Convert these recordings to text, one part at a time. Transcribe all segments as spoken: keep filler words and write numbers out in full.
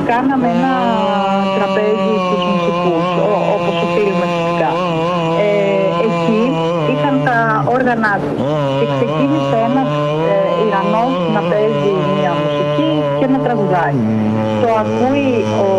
κάναμε ένα τραπέζι στους μουσικούς, ό- όπως οφείλουμε φυσικά. Ε, εκεί είχαν τα όργανά τους και ξεκίνησε ένας ε, Ιρανός να παίζει μια μουσική και να τραγουδάει. Το ακούει ο,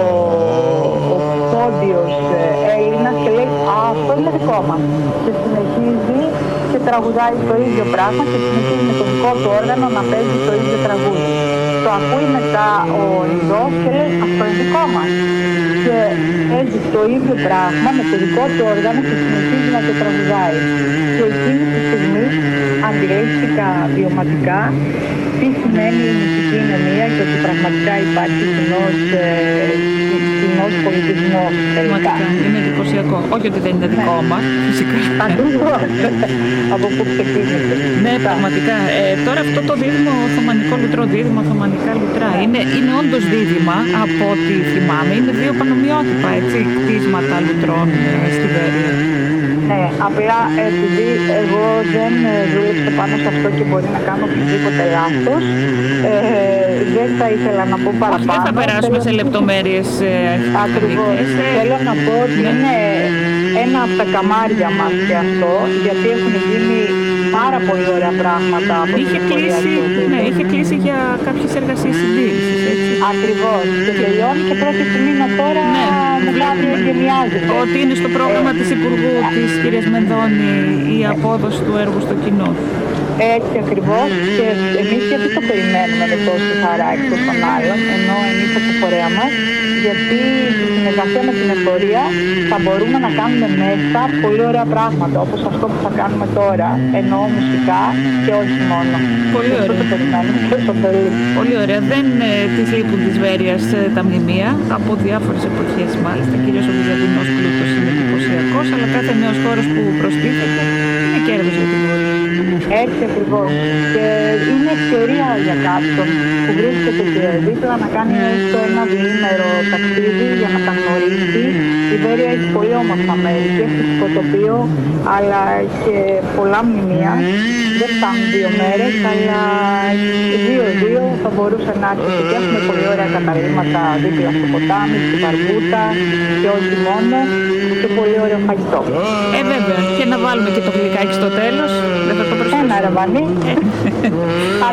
ο πόντιος ε, Έλληνας και λέει «Α, αυτό είναι δικό μας». Και συνεχίζει και τραγουδάει το ίδιο πράγμα και συνεχίζει με το δικό του όργανο να παίζει το ίδιο τραγούδι. Το ακούει μετά ο Ινδός και λέει «Αυτό είναι δικό μας». Και παίζει το ίδιο πράγμα με το δικό του όργανο και συνεχίζει να το τραγουδάει. Και εκείνη τη στιγμή αντιλήφθηκα βιωματικά τι σημαίνει η μουσική είναι μία και ότι πραγματικά υπάρχει κοινός, ε, κοινός πολιτισμός τελικά. Είναι εντυπωσιακό. Όχι ότι δεν είναι δικό ναι. μας, φυσικά. Ακριβώς. Από πού ξεκίνησε. Ναι, πραγματικά. Ε, τώρα αυτό το δίδυμο Οθωμανικό Λουτρό, δίδυμο Οθωμανικά Λουτρά, ναι. είναι, είναι όντως δίδυμα από ό,τι θυμάμαι. Είναι δύο πανομοιότυπα, έτσι, κτίσματα λουτρών ε, στη Βέρεια. Ναι, απλά επειδή εγώ δεν δούλεψα πάνω σε αυτό και μπορεί να κάνω οποιοδήποτε λάθος, ε, δεν θα ήθελα να πω παραπάνω. Όχι, δεν θα περάσουμε θέλω... σε λεπτομέρειες αρχιτεκτονικές. Ακριβώς. Ε... Θέλω να πω ότι ναι. είναι ένα από τα καμάρια μας και αυτό, γιατί έχουν γίνει πάρα πολύ ωραία πράγματα από την είχε κλείσει, ναι, είχε κλείσει για κάποιες εργασίες συντήρησης, έτσι. Ακριβώς. Και τελειώνει και πρώτη του μήνα τώρα ναι, μετά εγκαινιάζεται. Ότι είναι στο πρόγραμμα ε, της Υπουργού ε, της κυρίας Μενδώνη η απόδοση του έργου στο κοινό. Έτσι ακριβώς, και εμείς γιατί το περιμένουμε με τόση χαρά εκτός των άλλων, ενώ εμείς από φορέα μας, γιατί στη συνεργασία με την εφορία θα μπορούμε να κάνουμε μέσα πολύ ωραία πράγματα, όπως αυτό που θα κάνουμε τώρα, εννοώ μουσικά και όχι μόνο. Πολύ ωραία. Αυτό το περιμένουμε και το πολύ. Πολύ ωραία. Δεν ε, της λείπουν της Βέρειας ε, τα μνημεία, από διάφορες εποχές μάλιστα, κυρίως ο βυζαντινός πλούτος είναι εντυπωσιακός, αλλά κάθε νέος χώρος που προστίθεται είναι κέρδος για την πόλη. Έτσι ακριβώς. Και είναι ευκαιρία για κάποιον που βρίσκεται και δίπλα να κάνει έστω ένα διήμερο ταξίδι για να τα γνωρίσει. Η Βέρεια έχει πολύ όμορφα μέρη και φυσικό τοπίο, αλλά και πολλά μνημεία. Δεν φτάνουν δύο μέρες, αλλά δύο-δύο θα μπορούσε να έρθει και έχουμε πολύ ωραία καταλήμματα δίπλα στο ποτάμι, στην Βαρβούτα και όχι μόνο, και πολύ ωραίο φαγητό. Ε, βέβαια. Και να βάλουμε και το γλυκάκι στο τέλος. Δεν θα το προσθέσουμε. Ένα ραβανί.